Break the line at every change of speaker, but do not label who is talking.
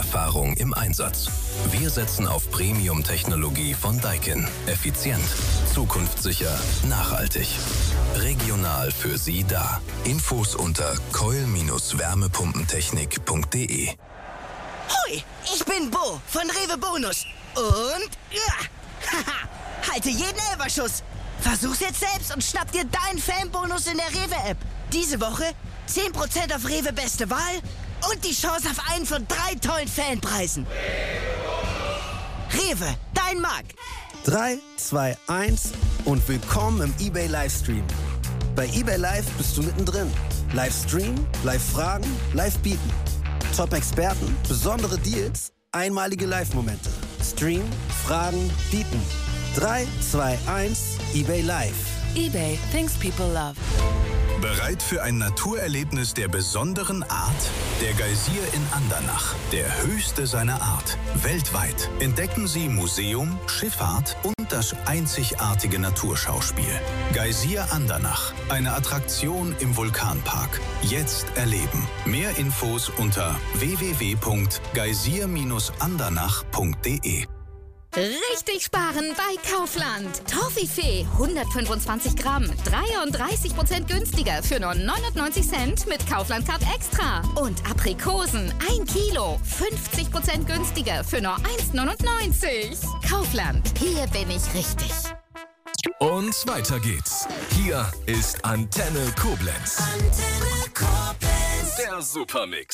Erfahrung im Einsatz. Wir setzen auf Premium-Technologie von Daikin. Effizient, zukunftssicher, nachhaltig. Regional für Sie da. Infos unter coil-wärmepumpentechnik.de.
Hoi, ich bin Bo von Rewe Bonus. Und halte jeden Elferschuss. Versuch's jetzt selbst und schnapp dir deinen Fanbonus in der Rewe-App. Diese Woche 10% auf Rewe Beste Wahl und die Chance auf einen von 3 tollen Fanpreisen. Rewe, dein Markt.
3, 2, 1 und willkommen im eBay Livestream. Bei eBay Live bist du mittendrin. Livestream, Live-Fragen, Live-Bieten. Top-Experten, besondere Deals, einmalige Live-Momente. Stream, Fragen, Bieten. 3, 2, 1, eBay Live.
eBay, things people love.
Bereit für ein Naturerlebnis der besonderen Art? Der Geysir in Andernach, der höchste seiner Art. Weltweit entdecken Sie Museum, Schifffahrt und das einzigartige Naturschauspiel. Geysir Andernach, eine Attraktion im Vulkanpark. Jetzt erleben. Mehr Infos unter www.geysir-andernach.de.
Richtig sparen bei Kaufland. Toffifee 125 Gramm, 33% günstiger für nur 99 Cent mit Kaufland Card Extra. Und Aprikosen 1 Kilo, 50% günstiger für nur 1,99. Kaufland, hier bin ich richtig.
Und weiter geht's. Hier ist Antenne Koblenz.
Antenne Koblenz.
Der Supermix.